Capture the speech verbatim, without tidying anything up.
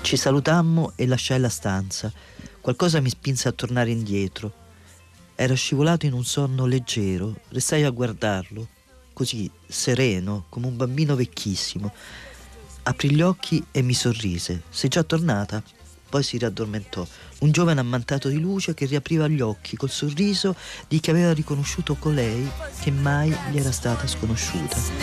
Ci salutammo e lasciai la stanza. Qualcosa mi spinse a tornare indietro. Era scivolato in un sonno leggero. Restai a guardarlo, così sereno, come un bambino vecchissimo. Aprì gli occhi e mi sorrise. Sei già tornata? Poi si riaddormentò. Un giovane ammantato di luce che riapriva gli occhi col sorriso di chi aveva riconosciuto colei che mai gli era stata sconosciuta.